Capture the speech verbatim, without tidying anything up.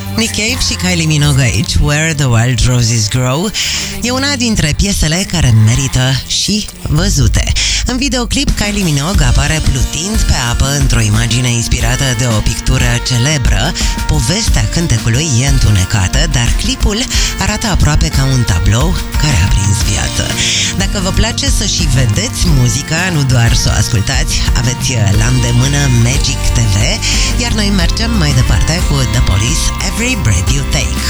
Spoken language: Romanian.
Nick Cave și Kylie Minogue aici, Where the Wild Roses Grow, e una dintre piesele care merită și văzute. În videoclip, Kylie Minogue apare plutind pe apă într-o imagine inspirată de o pictură celebră. Povestea cântecului e întunecată, dar clipul arată aproape ca un tablou care a prins viață. Dacă vă place să și vedeți muzica, nu doar să o ascultați, aveți la îndemână Magic T V, iar noi mergem mai departe cu The Police, Every Breath You Take.